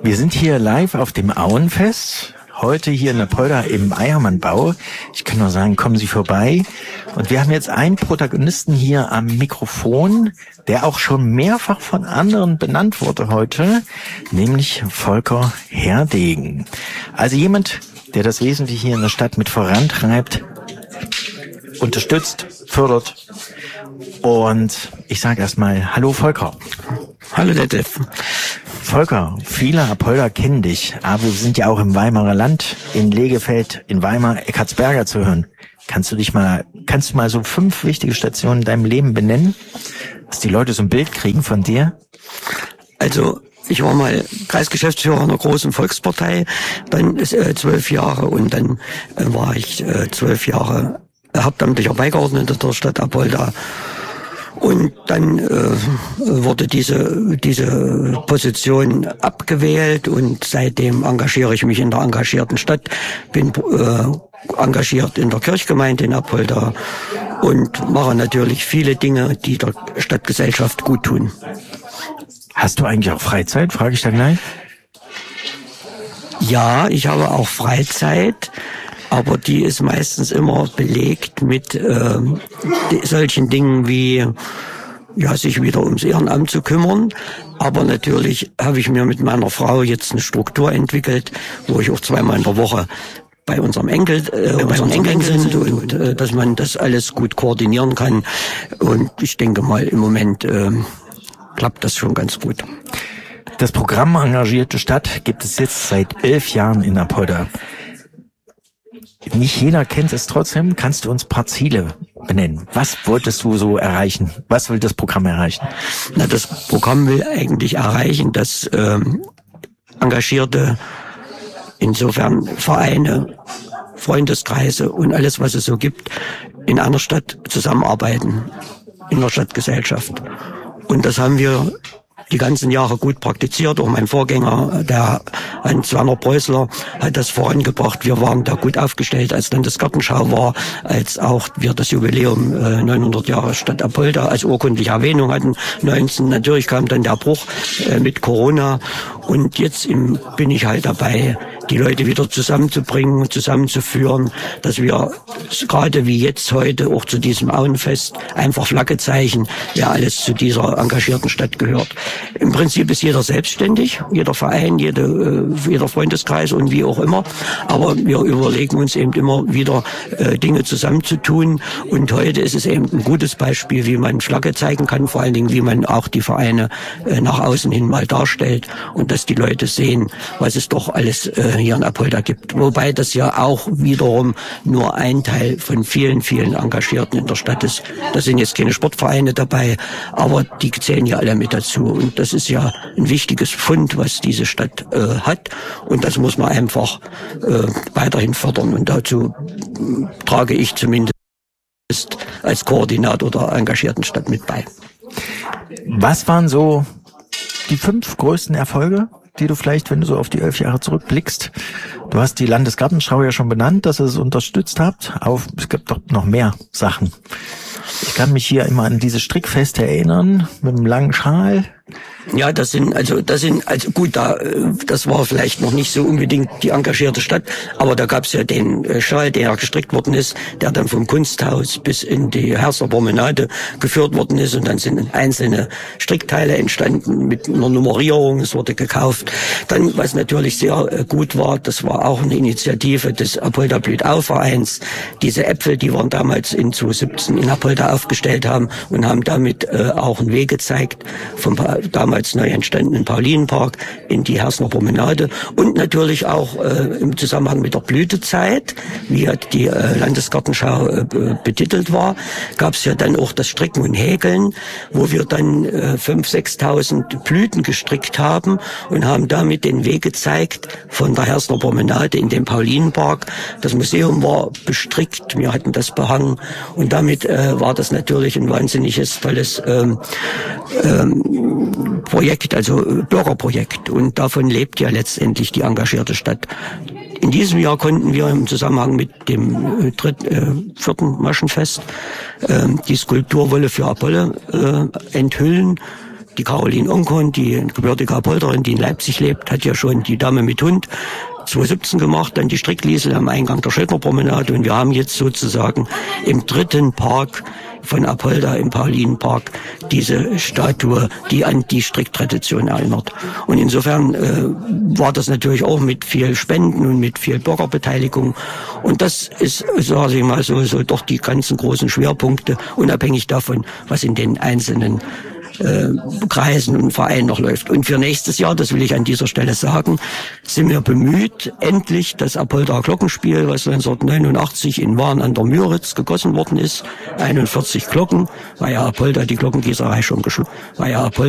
Wir sind hier live auf dem Auenfest. Heute hier in Apolda im Eiermann-Bau. Ich kann nur sagen, kommen Sie vorbei. Und wir haben jetzt einen Protagonisten hier am Mikrofon, der auch schon mehrfach von anderen benannt wurde heute, nämlich Volker Herdegen. Also jemand, der das Wesentliche hier in der Stadt mit vorantreibt, unterstützt, fördert. Und ich sage erstmal, hallo Volker. Hallo Detlef. Volker, viele Apolder kennen dich, aber wir sind ja auch im Weimarer Land, in Legefeld, in Weimar, Eckartsberger zu hören. Kannst du mal so 5 wichtige Stationen in deinem Leben benennen, dass die Leute so ein Bild kriegen von dir? Also, ich war mal Kreisgeschäftsführer einer großen Volkspartei, dann 12 Jahre und dann war ich 12 Jahre hauptamtlicher Beigeordneter der Stadt Apolda. Und dann wurde diese Position abgewählt und seitdem engagiere ich mich in der engagierten Stadt, bin engagiert in der Kirchgemeinde in Apolda und mache natürlich viele Dinge, die der Stadtgesellschaft gut tun. Hast du eigentlich auch Freizeit, frage ich da gleich? Ja, ich habe auch Freizeit. Aber die ist meistens immer belegt mit solchen Dingen wie sich wieder ums Ehrenamt zu kümmern. Aber natürlich habe ich mir mit meiner Frau jetzt eine Struktur entwickelt, wo ich auch 2-mal in der Woche bei unseren Enkeln sind und dass man das alles gut koordinieren kann. Und ich denke mal, im Moment klappt das schon ganz gut. Das Programm Engagierte Stadt gibt es jetzt seit 11 Jahren in Apolda. Nicht jeder kennt es trotzdem. Kannst du uns ein paar Ziele benennen? Was wolltest du so erreichen? Was will das Programm erreichen? Das Programm will eigentlich erreichen, dass Engagierte, insofern Vereine, Freundeskreise und alles, was es so gibt, in einer Stadt zusammenarbeiten, in der Stadtgesellschaft. Und das haben wir die ganzen Jahre gut praktiziert. Auch mein Vorgänger, der Hans-Werner Preußler, hat das vorangebracht. Wir waren da gut aufgestellt, als Landesgartenschau war, als auch wir das Jubiläum 900 Jahre Stadt Apolda als urkundliche Erwähnung hatten. 19 natürlich kam dann der Bruch mit Corona. Und jetzt bin ich halt dabei, die Leute wieder zusammenzubringen, zusammenzuführen, dass wir gerade wie jetzt heute auch zu diesem Auenfest einfach Flagge zeichnen, wer alles zu dieser engagierten Stadt gehört. Im Prinzip ist jeder selbstständig, jeder Verein, jeder Freundeskreis und wie auch immer. Aber wir überlegen uns eben immer wieder Dinge zusammenzutun. Und heute ist es eben ein gutes Beispiel, wie man Flagge zeigen kann, vor allen Dingen, wie man auch die Vereine nach außen hin mal darstellt und dass die Leute sehen, was es doch alles hier in Apolda gibt. Wobei das ja auch wiederum nur ein Teil von vielen, vielen Engagierten in der Stadt ist. Da sind jetzt keine Sportvereine dabei, aber die zählen ja alle mit dazu. Und das ist ja ein wichtiges Pfund, was diese Stadt hat. Und das muss man einfach weiterhin fördern. Und dazu trage ich zumindest als Koordinator der engagierten Stadt mit bei. Was waren so die 5 größten Erfolge, die du vielleicht, wenn du so auf die 11 Jahre zurückblickst? Du hast die Landesgartenschau ja schon benannt, dass ihr es unterstützt habt. Aber es gibt doch noch mehr Sachen. Ich kann mich hier immer an diese Strickfeste erinnern, mit einem langen Schal. Ja, das war vielleicht noch nicht so unbedingt die engagierte Stadt, aber da gab's ja den Schal, der gestrickt worden ist, der dann vom Kunsthaus bis in die Hersner Promenade geführt worden ist und dann sind einzelne Strickteile entstanden mit einer Nummerierung, es wurde gekauft. Dann, was natürlich sehr gut war, das war auch eine Initiative des Apolda blüht auf Vereins. Diese Äpfel, die wir damals in 2017 in Apolda aufgestellt haben und haben damit auch einen Weg gezeigt vom damals neu entstandenen Paulinenpark in die Hersner Promenade und natürlich auch im Zusammenhang mit der Blütezeit, wie die Landesgartenschau betitelt war, gab es ja dann auch das Stricken und Häkeln, wo wir dann 5.000, 6.000 Blüten gestrickt haben und haben damit den Weg gezeigt von der Hersner Promenade in den Paulinenpark. Das Museum war bestrickt, wir hatten das behangen und damit war das natürlich ein wahnsinniges tolles Projekt, also Bürgerprojekt. Und davon lebt ja letztendlich die engagierte Stadt. In diesem Jahr konnten wir im Zusammenhang mit dem 4. Maschenfest die Skulptur Wolle für Apolle enthüllen. Die Caroline Onkon, die gebürtige Apolderin, die in Leipzig lebt, hat ja schon die Dame mit Hund 2017 gemacht, dann die Strickliesel am Eingang der Schöttner-Promenade, und wir haben jetzt sozusagen im dritten Park von Apolda im Paulinenpark diese Statue, die an die Stricktradition erinnert. Und insofern war das natürlich auch mit viel Spenden und mit viel Bürgerbeteiligung. Und das ist, sage ich mal so doch die ganzen großen Schwerpunkte, unabhängig davon, was in den einzelnen Kreisen und Vereinen noch läuft. Und für nächstes Jahr, das will ich an dieser Stelle sagen, sind wir bemüht, endlich das Apolda Glockenspiel, was 1989 in Waren an der Müritz gegossen worden ist, 41 Glocken, weil ja Apolda die Glockengießerei schon